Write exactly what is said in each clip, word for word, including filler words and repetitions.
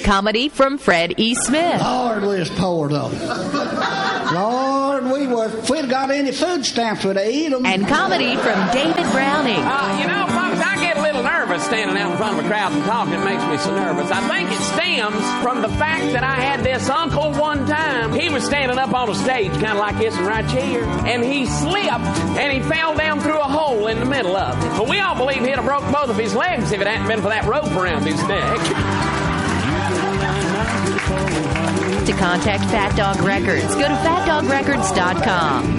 Comedy from Fred E. Smith. Lord, we was poor, though. Lord, we were, if we'd got any food stamps, we'd eat them. And comedy from David Browning. Uh, you know, folks, I get a little nervous standing out in front of a crowd and talking. It makes me so nervous. I think it stems from the fact that I had this uncle one time. He was standing up on a stage, kind of like this and right here, and he slipped, and he fell down through a hole in the middle of it. But we all believe he'd have broke both of his legs if it hadn't been for that rope around his neck. To contact Fat Dog Records, go to fat dog records dot com.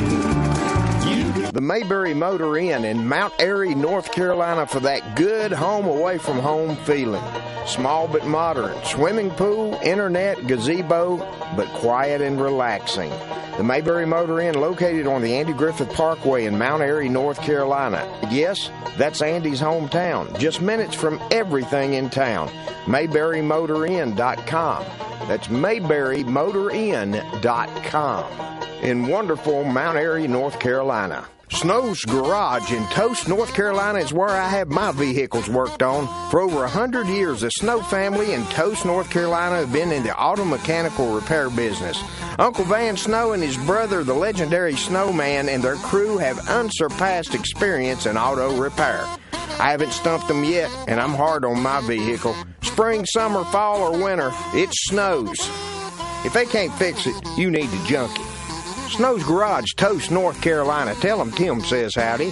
The Mayberry Motor Inn in Mount Airy, North Carolina for that good home away from home feeling. Small but modern, swimming pool, internet, gazebo, but quiet and relaxing. The Mayberry Motor Inn located on the Andy Griffith Parkway in Mount Airy, North Carolina. Yes, that's Andy's hometown, just minutes from everything in town. Mayberry Motor Inn dot com. That's Mayberry Motor Inn dot com in wonderful Mount Airy, North Carolina. Snow's Garage in Toast, North Carolina is where I have my vehicles worked on. For over one hundred years, the Snow family in Toast, North Carolina have been in the auto mechanical repair business. Uncle Van Snow and his brother, the legendary Snowman, and their crew have unsurpassed experience in auto repair. I haven't stumped them yet, and I'm hard on my vehicle. Spring, summer, fall, or winter, it snows. If they can't fix it, you need to junk it. Snow's Garage, Toast, North Carolina. Tell them Tim says howdy.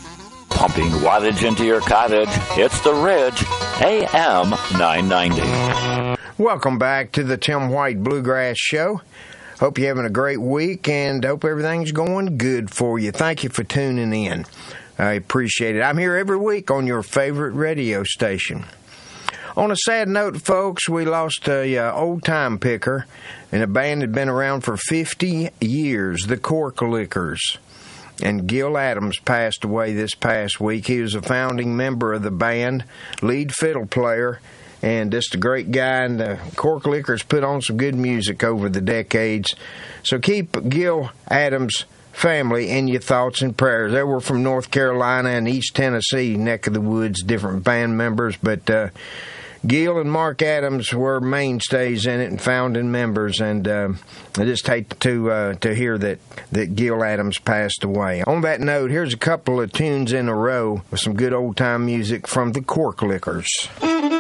Pumping wattage into your cottage. It's The Ridge, A M nine ninety. Welcome back to the Tim White Bluegrass Show. Hope you're having a great week and hope everything's going good for you. Thank you for tuning in. I appreciate it. I'm here every week on your favorite radio station. On a sad note, folks, we lost a uh, old-time picker, and a band had been around for fifty years, the Cork Lickers. And Gil Adams passed away this past week. He was a founding member of the band, lead fiddle player, and just a great guy. And the Cork Lickers put on some good music over the decades. So keep Gil Adams' family in your thoughts and prayers. They were from North Carolina and East Tennessee, neck of the woods, different band members, but uh, Gil and Mark Adams were mainstays in it and founding members, and uh, I just hate to uh, to hear that, that Gil Adams passed away. On that note, here's a couple of tunes in a row with some good old-time music from the Cork Lickers.